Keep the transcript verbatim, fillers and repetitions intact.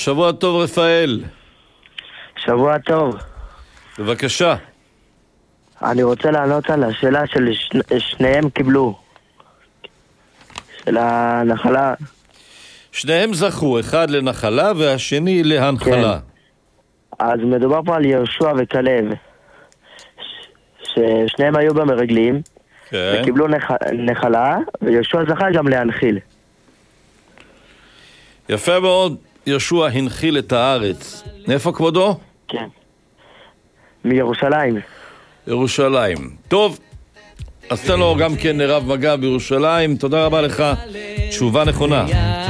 שבוע טוב רפאל. שבוע טוב. בבקשה. אני רוצה לענות על השאלה של שני, שניהם קיבלו. של הנחלה. שניהם זכו, אחד לנחלה והשני להנחלה. כן. אז מדובר פה על יהושע וכלב. ששניהם היו במרגלים. כן. וקיבלו נח... נחלה, ויהושע זכה גם להנחיל. יפה מאוד. יהושע הנחיל את הארץ. מאיפה כבודו? כן. מירושלים. ירושלים. טוב, אז תן לו גם כן רב מגע בירושלים. תודה רבה לך. תשובה נכונה.